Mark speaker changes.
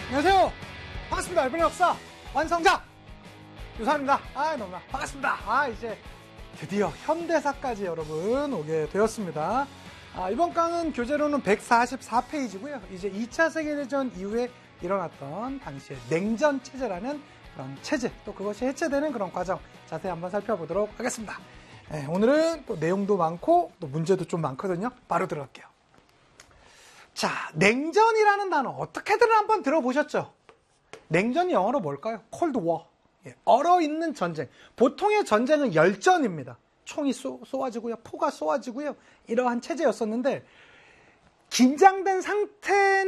Speaker 1: 안녕하세요. 반갑습니다. 일본의 역사 완성자 유사입니다. 너무 반갑습니다. 이제 드디어 현대사까지 여러분 오게 되었습니다. 이번 강은 교재로는 144페이지고요. 이제 2차 세계대전 이후에 일어났던 당시의 냉전 체제라는 그런 체제, 또 그것이 해체되는 그런 과정 자세히 한번 살펴보도록 하겠습니다. 오늘은 또 내용도 많고 또 문제도 좀 많거든요. 바로 들어갈게요. 자, 냉전이라는 단어 어떻게든 한번 들어보셨죠? 냉전이 영어로 뭘까요? Cold War. 얼어있는 전쟁. 보통의 전쟁은 열전입니다. 총이 쏘아지고요. 포가 쏘아지고요. 이러한 체제였었는데 긴장된 상태는